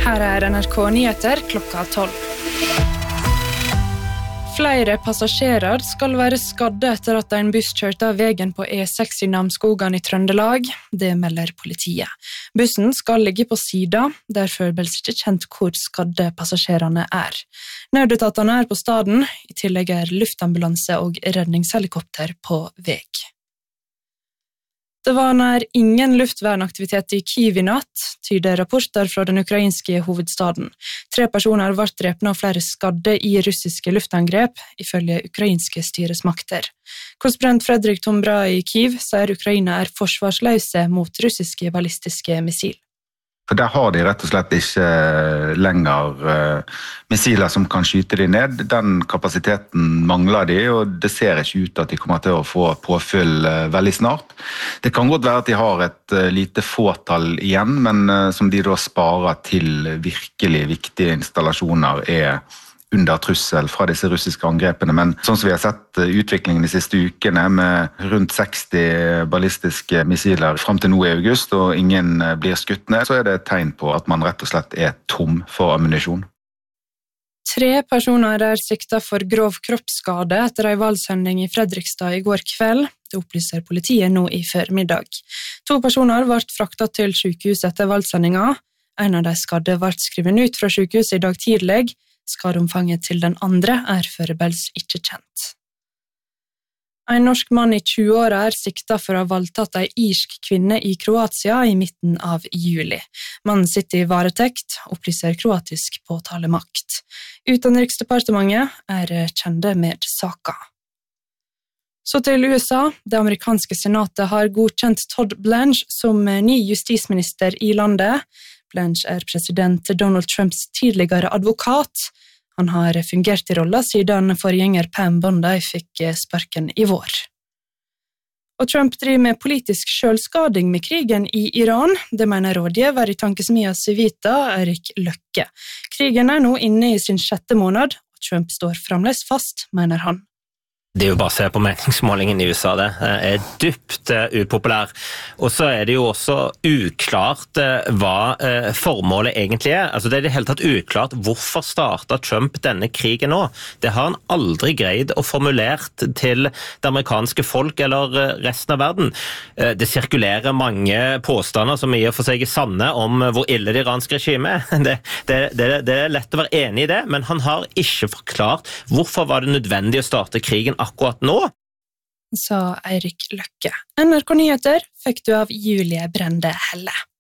Her NRK Nyheter klokka 12. Flere passasjerer skal være skadde etter at en buss kjørte av veien på E6 i Namsskogan i Trøndelag. Det melder politiet. Bussen skal ligge på sida, derfor er ikke kjent hvor skadde passasjerene er. Nødetatene er på staden, i tillegg er luftambulanse og redningshelikopter på vei. Det var nær ingen luftvernaktivitet i Kyiv i natt, tyder rapporter fra den ukrainske hovedstaden. 3 personer ble drepne og flere skadde i russiske luftangrep, ifølge ukrainske styresmakter. Korrespondent Fredrik Tombra i Kyiv sier Ukraina er forsvarsløse mot russiske ballistiske missil. For der har de rett og slett ikke lenger missiler som kan skyte de ned. Den kapasiteten mangler de, og det ser ikke ut at de kommer til å få påfyll veldig snart. Det kan godt være at de har et lite fåtall igjen, men som de da sparer til virkelig viktige installasjoner er under trussel fra disse russiske angrepene. Men sånn som vi har sett utviklingen de siste ukene med rundt 60 ballistiske missiler frem til nå i august, og ingen blir skutt ned, så er det et tegn på at man rett og slett er tom for ammunisjon. 3 personer er siktet for grov kroppsskade etter en valgshending i Fredrikstad i går kveld. Det opplyser politiet nå i formiddag. 2 personer ble fraktet til sykehuset etter valgshendinga. En av de skadde ble skrevet ut fra sykehuset i dag tidlig. Skadeomfanget til den andre er foreløpig ikke kjent. En norsk mann i 20-åra er siktet for å ha voldtatt en irsk kvinne i Kroatia i midten av juli. Mannen sitter i varetekt, opplyser kroatisk påtalemakt. Utenriksdepartementet er kjende med saka. Så til USA. Det amerikanske senatet har godkjent Todd Blanche som ny justisminister i landet. Blanche er president Donald Trumps tidligere advokat. Han har fungert i rollen siden forgjenger Pam Bondi fikk sparken i vår. Og Trump driver med politisk selvskading med krigen i Iran. Det mener rådgiver i tankesmia Civita, Eirik Løkke. Krigen er nå inne i sin 6. måned, og Trump står fremdeles fast, mener han. Det er jo bare å se på meningsmålingen i USA, det er dypt upopulær. Og så er det jo også uklart hva formålet egentlig er. Altså det er det hele tatt uklart hvorfor startet Trump denne krigen nå. Det har han aldri greid å formulert til det amerikanske folk eller resten av verden. Det sirkulerer mange påstander som i og for seg er sanne om hvor ille det iranske regimet er. Det er lett å være enig i det, men han har ikke forklart hvorfor var det nødvendig å starte krigen akkurat nå, sa Eirik Løkke. NRK Nyheter fikk du av Julie Brende Helle.